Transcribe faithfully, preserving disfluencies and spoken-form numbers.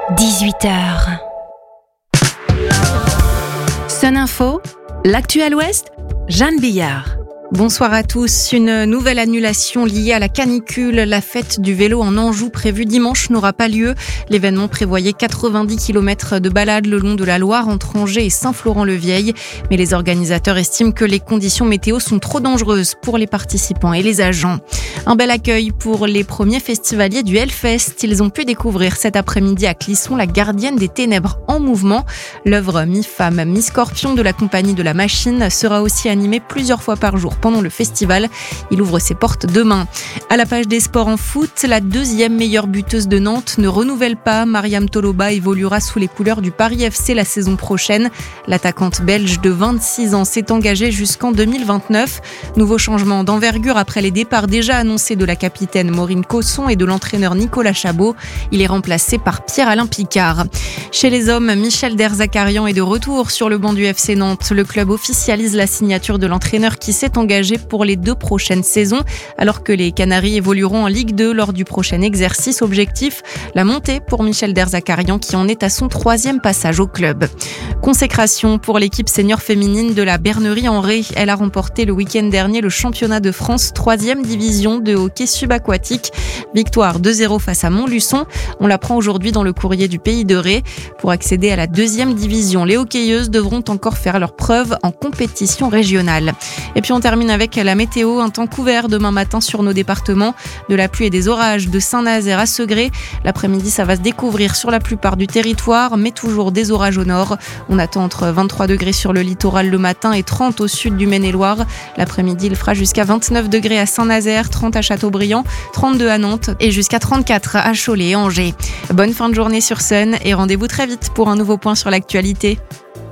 dix-huit heures. Sun Info, l'actuel Ouest, Jeanne Billard. Bonsoir à tous. Une nouvelle annulation liée à la canicule. La fête du vélo en Anjou prévue dimanche n'aura pas lieu. L'événement prévoyait quatre-vingt-dix kilomètres de balade le long de la Loire entre Angers et Saint-Florent-le-Vieil. Mais les organisateurs estiment que les conditions météo sont trop dangereuses pour les participants et les agents. Un bel accueil pour les premiers festivaliers du Hellfest. Ils ont pu découvrir cet après-midi à Clisson la gardienne des ténèbres en mouvement. L'œuvre mi-femme, mi-scorpion de la compagnie de la Machine sera aussi animée plusieurs fois par jour pendant le festival. Il ouvre ses portes demain. À la page des sports en foot, la deuxième meilleure buteuse de Nantes ne renouvelle pas. Mariam Toloba évoluera sous les couleurs du Paris F C la saison prochaine. L'attaquante belge de vingt-six ans s'est engagée jusqu'en deux mille vingt-neuf. Nouveau changement d'envergure après les départs déjà annoncés de la capitaine Maureen Cosson et de l'entraîneur Nicolas Chabot. Il est remplacé par Pierre-Alain Picard. Chez les hommes, Michel Derzakarian est de retour sur le banc du F C Nantes. Le club officialise la signature de l'entraîneur qui s'est engagé pour les deux prochaines saisons, alors que les Canaries évolueront en Ligue deux lors du prochain exercice. Objectif, la montée pour Michel Derzakarian qui en est à son troisième passage au club. Consécration pour l'équipe senior féminine de la Bernerie en Ré. Elle a remporté le week-end dernier le championnat de France troisième division de hockey subaquatique. Victoire deux zéro face à Montluçon. On l'apprend aujourd'hui dans le courrier du Pays de Ré. Pour accéder à la deuxième division, les hockeyeuses devront encore faire leurs preuves en compétition régionale. Et puis on termine avec la météo, un temps couvert demain matin sur nos départements, de la pluie et des orages de Saint-Nazaire à Segré. L'après-midi, ça va se découvrir sur la plupart du territoire, mais toujours des orages au nord. On attend entre vingt-trois degrés sur le littoral le matin et trente au sud du Maine-et-Loire. L'après-midi, il fera jusqu'à vingt-neuf degrés à Saint-Nazaire, trente à Châteaubriand, trente-deux à Nantes et jusqu'à trente-quatre à Cholet et Angers. Bonne fin de journée sur Sun et rendez-vous très vite pour un nouveau point sur l'actualité.